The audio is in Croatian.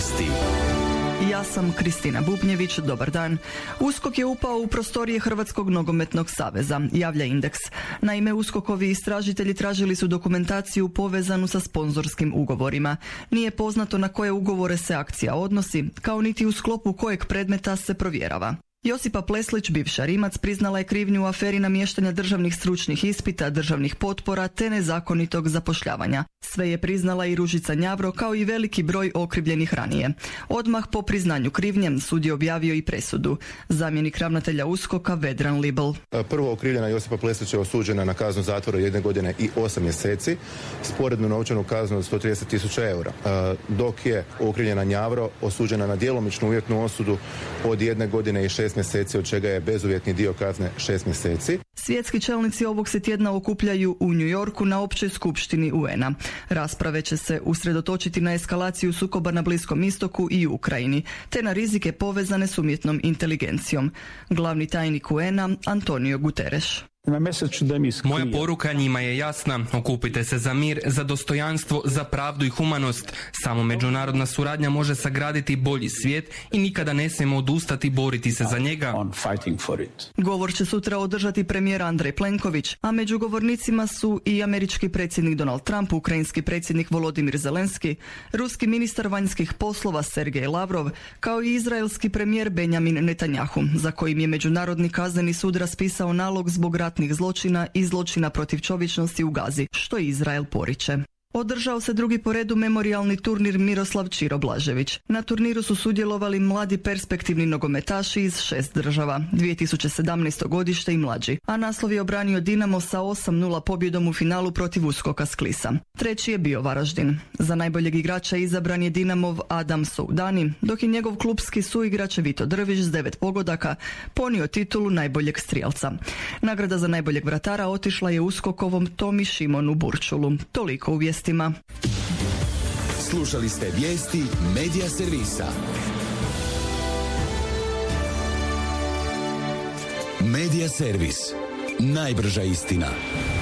Vijesti. Ja sam Kristina Bubnjević, dobar dan. USKOK je upao u prostorije Hrvatskog nogometnog saveza, javlja Indeks. Naime, USKOK-ovi istražitelji tražili su dokumentaciju povezanu sa sponzorskim ugovorima. Nije poznato na koje ugovore se akcija odnosi, kao niti u sklopu kojeg predmeta se provjerava. Josipa Pleslić, bivša Rimac, priznala je krivnju u aferi namještanja državnih stručnih ispita, državnih potpora te nezakonitog zapošljavanja. Sve je priznala i Ružica Njavro, kao i veliki broj okrivljenih ranije. Odmah po priznanju krivnje sud je objavio i presudu. Zamjenik ravnatelja USKOK-a Vedran Libel. Prvo okrivljena Josipa Pleslić je osuđena na kaznu zatvora 1 godine i 8 mjeseci, sporednu novčanu kaznu od 130.000 eura, dok je okrivljena Njavro osuđena na djelomičnu uvjetnu osudu od 1 godine i 6 mjeseci, od čega je bezuvjetni dio kazne 6 mjeseci. Svjetski čelnici ovog se tjedna okupljaju u New Yorku na općoj skupštini UN-a. Rasprave će se usredotočiti na eskalaciju sukoba na Bliskom istoku i Ukrajini, te na rizike povezane s umjetnom inteligencijom. Glavni tajnik UN-a Antonio Guterres. Moja poruka njima je jasna. Okupite se za mir, za dostojanstvo, za pravdu i humanost. Samo međunarodna suradnja može sagraditi bolji svijet i nikada ne smijemo odustati boriti se za njega. Govor će sutra održati premijer Andrej Plenković, a među govornicima su i američki predsjednik Donald Trump, ukrajinski predsjednik Volodimir Zelenski, ruski ministar vanjskih poslova Sergej Lavrov, kao i izraelski premijer Benjamin Netanjahu, za kojim je Međunarodni kazneni sud raspisao nalog zbog ratnih zločina i zločina protiv čovječnosti u Gazi, što Izrael poriče. Održao se drugi po redu memorijalni turnir Miroslav Ćiro Blažević. Na turniru su sudjelovali mladi perspektivni nogometaši iz 6 država, 2017. godište i mlađi, a naslov je obranio Dinamo sa 8-0 pobjedom u finalu protiv USKOK-a s Klisa. Treći je bio Varaždin. Za najboljeg igrača izabran je Dinamov Adam Soudani, dok je njegov klupski suigrač Vito Drvić s 9 pogodaka ponio titulu najboljeg strijelca. Nagrada za najboljeg vratara otišla je USKOK-ovom Tomi Šimonu Burčulu. Toliko u vijestima. Slušali ste vijesti Medija servisa. Medija servis. Najbrža istina.